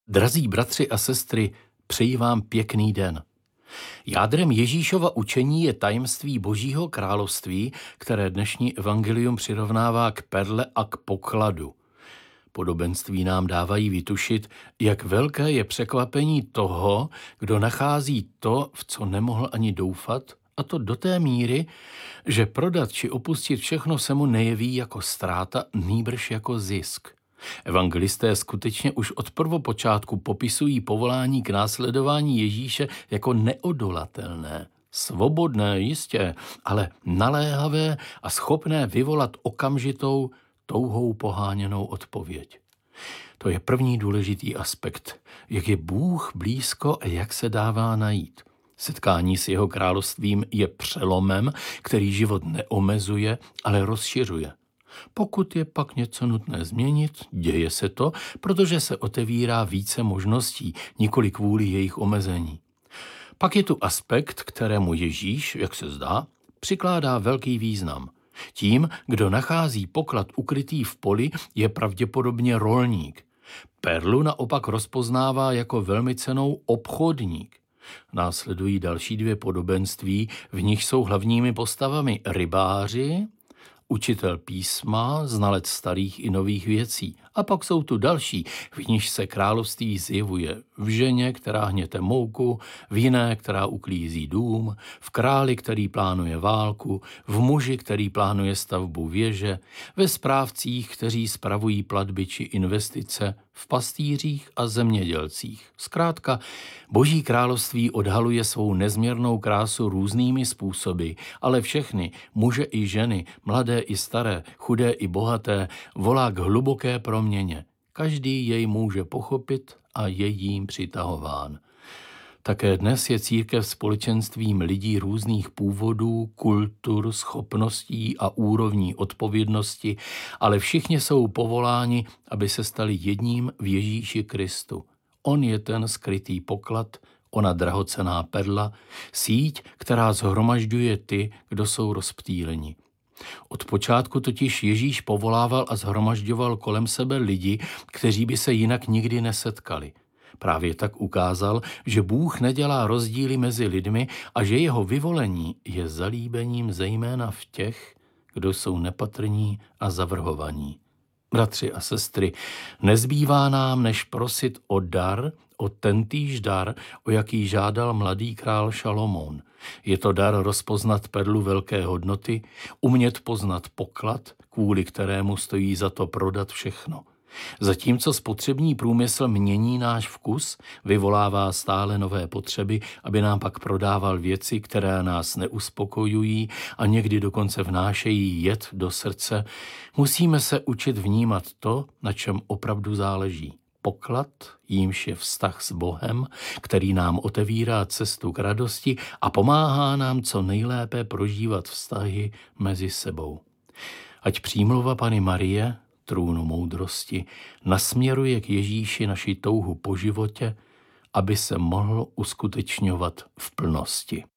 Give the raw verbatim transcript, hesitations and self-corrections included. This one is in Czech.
Drazí bratři a sestry, přeji vám pěkný den. Jádrem Ježíšova učení je tajemství Božího království, které dnešní evangelium přirovnává k perle a k pokladu. Podobenství nám dávají vytušit, jak velké je překvapení toho, kdo nachází to, v co nemohl ani doufat, a to do té míry, že prodat či opustit všechno se mu nejeví jako ztráta, nýbrž jako zisk. Evangelisté skutečně už od prvopočátku popisují povolání k následování Ježíše jako neodolatelné, svobodné jistě, ale naléhavé a schopné vyvolat okamžitou, touhou poháněnou odpověď. To je první důležitý aspekt, jak je Bůh blízko a jak se dává najít. Setkání s jeho královstvím je přelomem, který život neomezuje, ale rozšiřuje. Pokud je pak něco nutné změnit, děje se to, protože se otevírá více možností, nikoli kvůli jejich omezení. Pak je tu aspekt, kterému Ježíš, jak se zdá, přikládá velký význam. Tím, kdo nachází poklad ukrytý v poli, je pravděpodobně rolník. Perlu naopak rozpoznává jako velmi cennou obchodník. Následují další dvě podobenství, v nich jsou hlavními postavami rybáři, učitel písma, znalec starých i nových věcí. A pak jsou tu další, v nichž se království zjevuje v ženě, která hněte mouku, v jiné, která uklízí dům, v králi, který plánuje válku, v muži, který plánuje stavbu věže, ve správcích, kteří spravují platby či investice, v pastýřích a zemědělcích. Zkrátka, Boží království odhaluje svou nezměrnou krásu různými způsoby, ale všechny, muže i ženy, mladé i staré, chudé i bohaté, volá k hluboké proměně. Každý jej může pochopit a je jím přitahován. Také dnes je církev společenstvím lidí různých původů, kultur, schopností a úrovní odpovědnosti, ale všichni jsou povoláni, aby se stali jedním v Ježíši Kristu. On je ten skrytý poklad, ona drahocenná perla, síť, která shromažďuje ty, kdo jsou rozptýleni. Od počátku totiž Ježíš povolával a shromažďoval kolem sebe lidi, kteří by se jinak nikdy nesetkali. Právě tak ukázal, že Bůh nedělá rozdíly mezi lidmi a že jeho vyvolení je zalíbením zejména v těch, kdo jsou nepatrní a zavrhovaní. Bratři a sestry, nezbývá nám, než prosit o dar, o tentýž dar, o jaký žádal mladý král Šalomoun. Je to dar rozpoznat perlu velké hodnoty, umět poznat poklad, kvůli kterému stojí za to prodat všechno. Zatímco spotřební průmysl mění náš vkus, vyvolává stále nové potřeby, aby nám pak prodával věci, které nás neuspokojují a někdy dokonce vnášejí jed do srdce, musíme se učit vnímat to, na čem opravdu záleží. Poklad, jímž je vztah s Bohem, který nám otevírá cestu k radosti a pomáhá nám co nejlépe prožívat vztahy mezi sebou. Ať přímluva Panny Marie, trůnu moudrosti, nasměruje k Ježíši naši touhu po životě, aby se mohl uskutečňovat v plnosti.